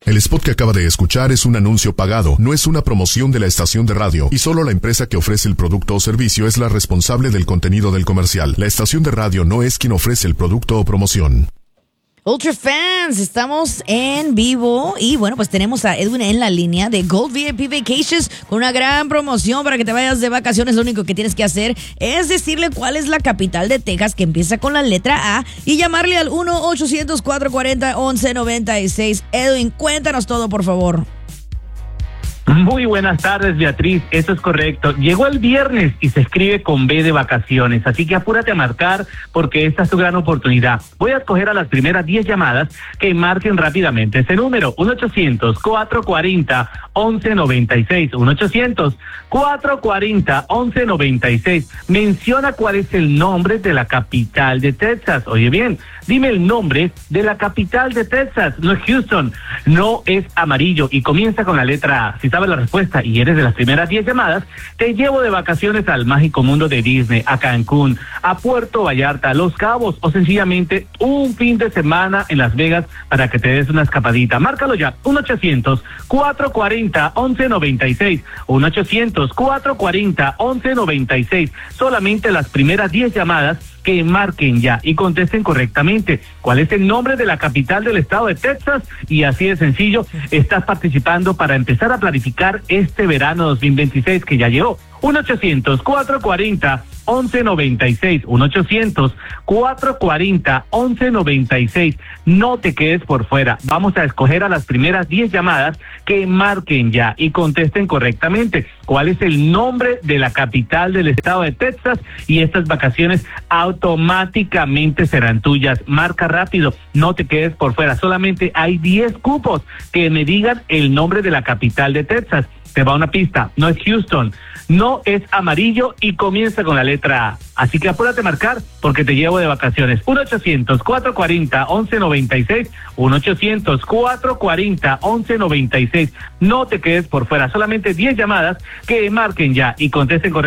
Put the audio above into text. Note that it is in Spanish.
El spot que acaba de escuchar es un anuncio pagado, no es una promoción de la estación de radio, y solo la empresa que ofrece el producto o servicio es la responsable del contenido del comercial. La estación de radio no es quien ofrece el producto o promoción. Ultra Fans, estamos en vivo y bueno, pues tenemos a Edwin en la línea de Gold VIP Vacations con una gran promoción para que te vayas de vacaciones. Lo único que tienes que hacer es decirle cuál es la capital de Texas, que empieza con la letra A, y llamarle al 1-800-440-1196. Edwin, cuéntanos todo, por favor. Muy buenas tardes, Beatriz, eso es correcto. Llegó el viernes y se escribe con B de vacaciones, así que apúrate a marcar porque esta es tu gran oportunidad. Voy a escoger a las primeras 10 llamadas que marquen rápidamente ese número, 1-800-440-1196, 1-800-440-1196. Menciona cuál es el nombre de la capital de Texas. Oye bien, dime el nombre de la capital de Texas. No es Houston, no es amarillo y comienza con la letra A. Si sabes la respuesta y eres de las primeras 10 llamadas, te llevo de vacaciones al mágico mundo de Disney, a Cancún, a Puerto Vallarta, a Los Cabos o sencillamente un fin de semana en Las Vegas para que te des una escapadita. Márcalo ya, 1-800-440-1196, 1-800-440-1196. Solamente las primeras 10 llamadas que marquen ya y contesten correctamente cuál es el nombre de la capital del estado de Texas, y así de sencillo estás participando para empezar a planificar este verano 2026 que ya llegó. 1-800-440-1196, 1-800-440-1196. No te quedes por fuera. Vamos a escoger a las primeras 10 llamadas que marquen ya y contesten correctamente cuál es el nombre de la capital del estado de Texas, y estas vacaciones automáticamente serán tuyas. Marca rápido, no te quedes por fuera. Solamente hay 10 cupos que me digan el nombre de la capital de Texas. Te va una pista, no es Houston, no es amarillo y comienza con la letra A. Así que apúrate a marcar porque te llevo de vacaciones. 1-800-440-1196, 1-800-440-1196. No te quedes por fuera, solamente 10 llamadas que marquen ya y contesten correctamente.